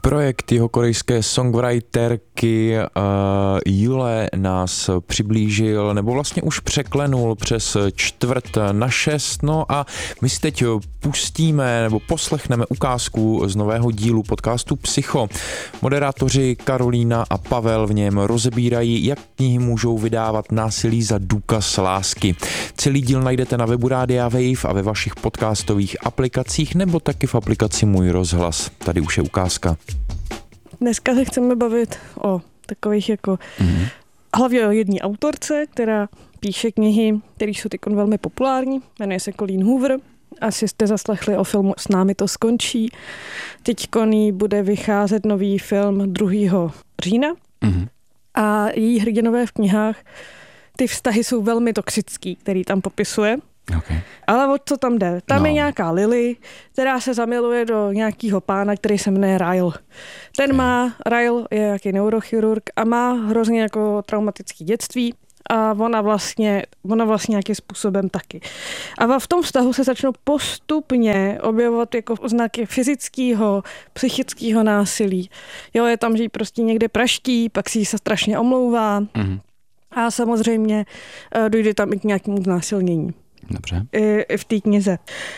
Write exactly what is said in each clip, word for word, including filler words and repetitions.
Projekt jihokorejské songwriterky uh, Jule nás přiblížil, nebo vlastně už překlenul přes čtvrt na šest, no a my si teď pustíme nebo poslechneme ukázku z nového dílu podcastu Psycho. Moderátoři Karolína a Pavel v něm rozebírají, jak knihy můžou vydávat násilí za důkaz lásky. Celý díl najdete na webu Rádia Wave a ve vašich podcastových aplikacích nebo taky v aplikaci Můj rozhlas. Tady už je ukázka. Dneska se chceme bavit o takových jako mm-hmm. hlavně o jedné autorce, která píše knihy, které jsou teď velmi populární, jmenuje se Colleen Hoover. Asi jste zaslechli o filmu S námi to skončí. Teď koní bude vycházet nový film druhého října mm-hmm. a její hrdinové v knihách, ty vztahy jsou velmi toxický, který tam popisuje. Okay. Ale o co tam jde? Tam no. je nějaká Lily, která se zamiluje do nějakého pána, který se jmenuje Ryle. Ten okay. má, Ryle je jaký neurochirurg a má hrozně jako traumatické dětství a ona vlastně, ona vlastně nějakým způsobem taky. A v tom vztahu se začnou postupně objevovat jako znaky fyzického, psychického násilí. Jo, je tam, že jí prostě někde praští, pak si jí se strašně omlouvá mm-hmm. a samozřejmě dojde tam i k nějakému znásilnění. Dobře. I, i v té knize.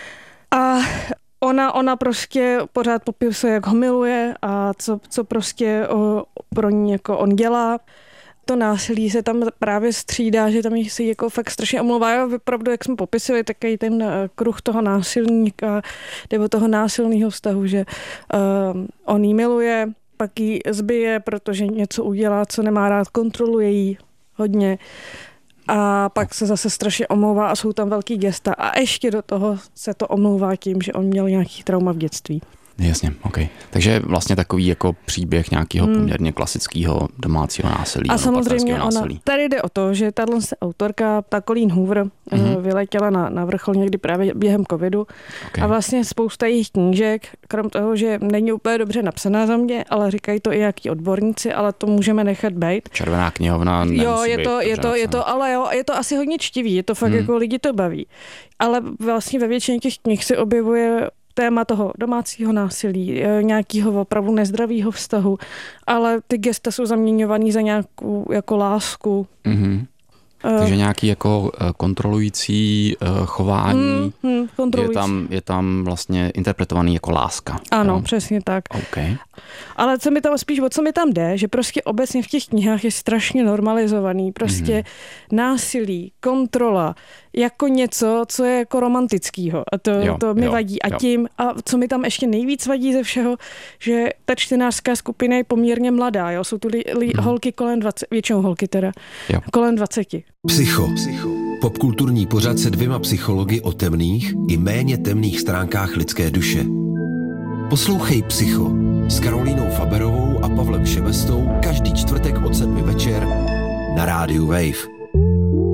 A ona, ona prostě pořád popisuje, jak ho miluje a co, co prostě o, pro ní jako on dělá. To násilí se tam právě střídá, že tam se jako fakt strašně omlouvá. Opravdu, jak jsme popisili, takový ten kruh toho násilníka nebo toho násilného vztahu, že uh, on jí miluje, pak ji zbije, protože něco udělá, co nemá rád, kontroluje jí hodně. A pak se zase strašně omlouvá a jsou tam velký gesta. A ještě do toho se to omlouvá tím, že on měl nějaký trauma v dětství. Jasně, ok. Takže vlastně takový jako příběh nějakého hmm. poměrně klasického domácího násilí. A samozřejmě ona, tady jde o to, že tato autorka, ta Colleen Hoover, mm-hmm. vyletěla na, na vrchol někdy právě během covidu okay. a vlastně spousta jejich knížek, krom toho, že není úplně dobře napsaná za mě, ale říkají to i jaký odborníci, ale to můžeme nechat být. Červená knihovna. Jo, je to, je to, je to, ale jo, je to asi hodně čtivý, je to fakt hmm. jako lidi to baví. Ale vlastně ve většině těch knih se objevuje téma toho domácího násilí, nějakého opravdu nezdravého vztahu, ale ty gesta jsou zaměňovaný za nějakou jako lásku. Mm-hmm. Uh, Takže nějaký jako kontrolující uh, chování mm, mm, kontrolující. Je, tam, je tam vlastně interpretovaný jako láska. Ano, jo? Přesně tak. Okay. Ale co mi tam spíš, o co mi tam jde, že prostě obecně v těch knihách je strašně normalizovaný. Prostě mm. násilí, kontrola, jako něco, co je jako romantickýho. A to, jo, to mi jo, vadí. A jo. tím, a co mi tam ještě nejvíc vadí ze všeho, že ta čtenářská skupina je poměrně mladá. Jo? Jsou tu li, li, mm. holky kolem dvaceti, většinou holky teda, jo. kolem dvaceti. Psycho. Psycho. Popkulturní pořad se dvěma psychology o temných i méně temných stránkách lidské duše. Poslouchej Psycho s Karolínou Faberovou a Pavlem Šebestou každý čtvrtek od sedmi večer na rádiu Wave.